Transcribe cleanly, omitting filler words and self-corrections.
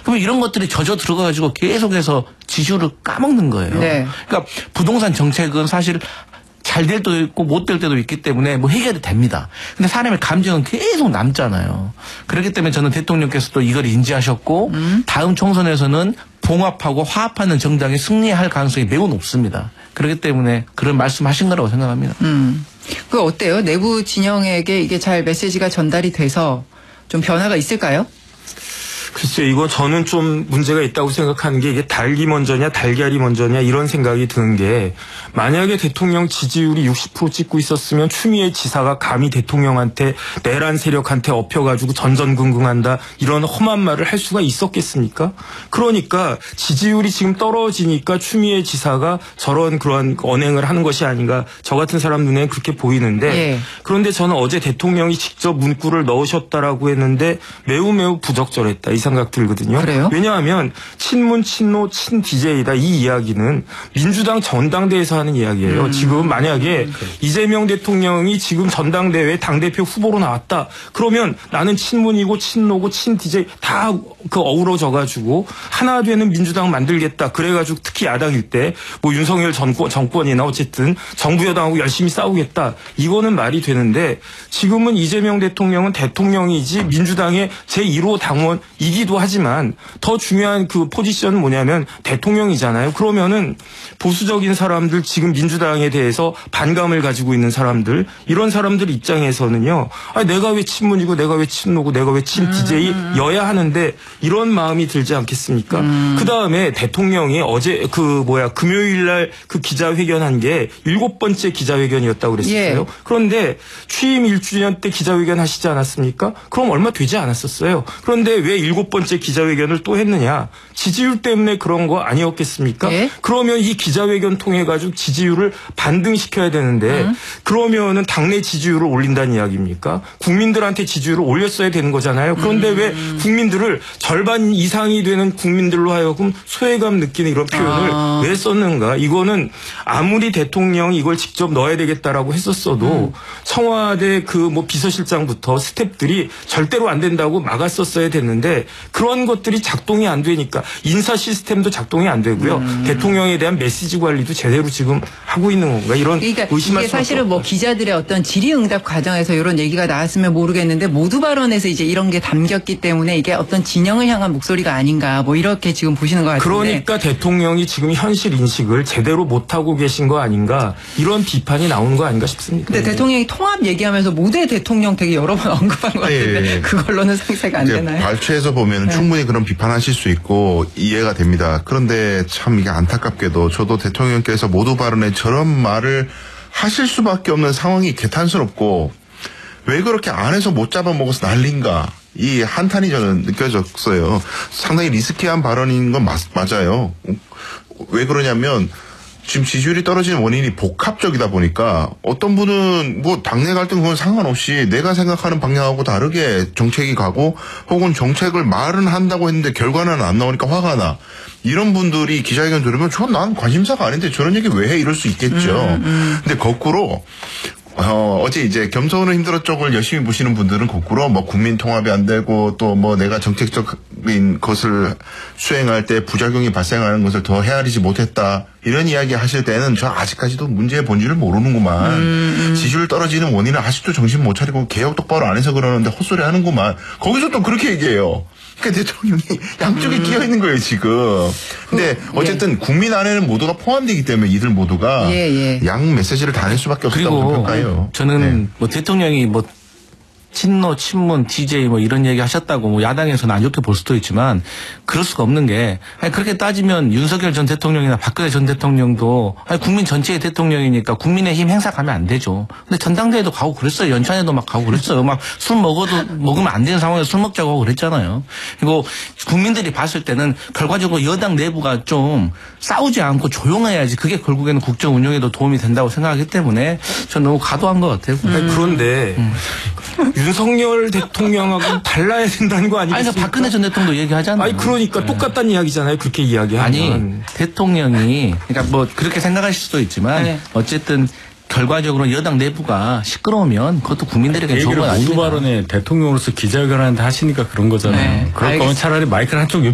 그러면 이런 것들이 젖어 들어가가지고 계속해서 지지율을 까먹는 거예요. 네. 그러니까 부동산 정책은 사실 잘 될 때도 있고 못 될 때도 있기 때문에 뭐 해결이 됩니다. 근데 사람의 감정은 계속 남잖아요. 그렇기 때문에 저는 대통령께서도 이걸 인지하셨고 다음 총선에서는 봉합하고 화합하는 정당이 승리할 가능성이 매우 높습니다. 그렇기 때문에 그런 말씀하신 거라고 생각합니다. 그 어때요? 내부 진영에게 이게 잘 메시지가 전달이 돼서 좀 변화가 있을까요? 글쎄, 이거 저는 좀 문제가 있다고 생각하는 게 이게 닭이 먼저냐 달걀이 먼저냐 이런 생각이 드는 게 만약에 대통령 지지율이 60% 찍고 있었으면 추미애 지사가 감히 대통령한테 내란 세력한테 엎혀가지고 전전긍긍한다 이런 험한 말을 할 수가 있었겠습니까? 그러니까 지지율이 지금 떨어지니까 추미애 지사가 저런 그런 언행을 하는 것이 아닌가 저 같은 사람 눈에는 그렇게 보이는데 예. 그런데 저는 어제 대통령이 직접 문구를 넣으셨다라고 했는데 매우 부적절했다. 이 생각 들거든요. 그래요? 왜냐하면 친문, 친노, 친 DJ다 이 이야기는 민주당 전당대회에서 하는 이야기예요. 지금 만약에 이재명 대통령이 지금 전당대회 당대표 후보로 나왔다. 그러면 나는 친문이고 친노고 친 DJ 다 그 어우러져가지고 하나 되는 민주당 만들겠다. 그래가지고 특히 야당일 때 뭐 윤석열 정권이나 어쨌든 정부 여당하고 열심히 싸우겠다. 이거는 말이 되는데 지금은 이재명 대통령은 대통령이지 민주당의 제1호 당원이기도 하지만 더 중요한 그 포지션은 뭐냐면 대통령이잖아요. 그러면은 보수적인 사람들 지금 민주당에 대해서 반감을 가지고 있는 사람들 이런 사람들 입장에서는요. 내가 왜 친문이고 내가 왜 친노고 내가 왜 친 DJ여야 하는데 이런 마음이 들지 않겠습니까? 그다음에 대통령이 어제 금요일날 그 기자회견한 게 7번째 기자회견이었다고 그랬어요. 예. 그런데 취임 1주년 때 기자회견 하시지 않았습니까? 그럼 얼마 되지 않았었어요. 그런데 왜 7번째 기자회견을 또 했느냐? 지지율 때문에 그런 거 아니었겠습니까? 예? 그러면 이 기자회견 통해 가지고 지지율을 반등시켜야 되는데 그러면은 당내 지지율을 올린다는 이야기입니까? 국민들한테 지지율을 올렸어야 되는 거잖아요. 그런데 왜 국민들을 절반 이상이 되는 국민들로 하여금 소외감 느끼는 이런 표현을 왜 썼는가? 이거는 아무리 대통령이 이걸 직접 넣어야 되겠다라고 했었어도 청와대 그 뭐 비서실장부터 스태프들이 절대로 안 된다고 막았었어야 됐는데 그런 것들이 작동이 안 되니까 인사 시스템도 작동이 안 되고요. 대통령에 대한 메시지 관리도 제대로 지금 하고 있는 건가 이런 그러니까 의심할 이게 수밖에 사실은 뭐 없다. 기자들의 어떤 질의응답 과정에서 이런 얘기가 나왔으면 모르겠는데 모두 발언에서 이제 이런 게 담겼기 때문에 이게 어떤 진영을 향한 목소리가 아닌가 뭐 이렇게 지금 보시는 것 같은데. 그러니까 대통령이 지금 현실 인식을 제대로 못하고 계신 거 아닌가 이런 비판이 나오는 거 아닌가 싶습니다. 근데 대통령이 통합 얘기하면서 모대 대통령 되게 여러 번 언급한 것 같은데 그걸로는 상세가 안 되나요? 발췌해서 보면 충분히 그런 비판하실 수 있고 이해가 됩니다. 그런데 참 이게 안타깝게도 저도 대통령께서 모두 발언에 저런 말을 하실 수밖에 없는 상황이 개탄스럽고 왜 그렇게 안에서 못 잡아먹어서 난린가 이 한탄이 저는 느껴졌어요. 상당히 리스키한 발언인 건 맞아요. 왜 그러냐면 지금 지지율이 떨어지는 원인이 복합적이다 보니까 어떤 분은 뭐 당내 갈등 그건 상관없이 내가 생각하는 방향하고 다르게 정책이 가고 혹은 정책을 말은 한다고 했는데 결과는 안 나오니까 화가 나. 이런 분들이 기자회견 들으면 난 관심사가 아닌데 저런 얘기 왜 해? 이럴 수 있겠죠. 근데 거꾸로 어제 이제 겸손은 힘들어 쪽을 열심히 보시는 분들은 거꾸로 뭐 국민 통합이 안 되고 또 뭐 내가 정책적인 것을 수행할 때 부작용이 발생하는 것을 더 헤아리지 못했다. 이런 이야기 하실 때는 저 아직까지도 문제의 본질을 모르는구만. 지지율 떨어지는 원인은 아직도 정신 못 차리고 개혁 똑바로 안 해서 그러는데 헛소리 하는구만. 거기서 또 그렇게 얘기해요. 그러니까 대통령이 양쪽에 끼어 있는 거예요, 지금. 근데 어쨌든 국민 안에는 모두가 포함되기 때문에 이들 모두가 양 메시지를 다 낼 수밖에 없다고 평가해요. 저는 뭐 대통령이 뭐 친노, 친문, DJ 뭐 이런 얘기 하셨다고 뭐 야당에서는 안 좋게 볼 수도 있지만 그럴 수가 없는 게 그렇게 따지면 윤석열 전 대통령이나 박근혜 전 대통령도 국민 전체의 대통령이니까 국민의힘 행사 가면 안 되죠. 근데 전당대회도 가고 그랬어요. 연찬에도 막 가고 그랬어요. 막 술 먹으면 안 되는 상황에서 술 먹자고 하고 그랬잖아요. 그리고 국민들이 봤을 때는 결과적으로 여당 내부가 좀 싸우지 않고 조용해야지 그게 결국에는 국정 운영에도 도움이 된다고 생각하기 때문에 전 너무 과도한 것 같아요. 그런데 윤석열 대통령하고 달라야 된다는 거 아니겠습니까? 아니, 박근혜 전 대통령도 얘기하잖아요. 아니, 그러니까 똑같다는 이야기잖아요. 그렇게 이야기하면. 아니, 대통령이, 그러니까 뭐 그렇게 생각하실 수도 있지만 어쨌든 결과적으로 여당 내부가 시끄러우면 그것도 국민들에게 좋은 건 아닙니다. 모두 발언에 대통령으로서 기자회견하는데 하시니까 그런 거잖아요. 그럴 거면 차라리 마이크를 한쪽